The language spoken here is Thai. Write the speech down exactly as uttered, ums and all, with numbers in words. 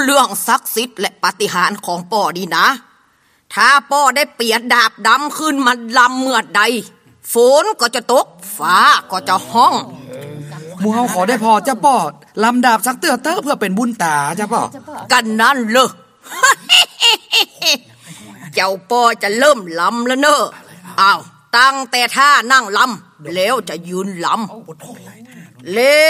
เรื่องศักดิ์สิทธิ์และปาฏิหาริย์ของป่อดีนะถ้าป่อได้เปียดดาบดำขึ้นมาลำเมื่อใดฝนก็จะตกฟ้าก็จะห้องหมู่เฮาขอได้พอจ้ะป่อลำดาบสักเตือเตอเพื่อเป็นบุญตาจ้ะป่อกันนั่นเลย เจ้าป่อจะเริ่มลำแล้วเนอะอ้าวตั้งแต่ท่านั่งลำแล้วจะยืนลำเล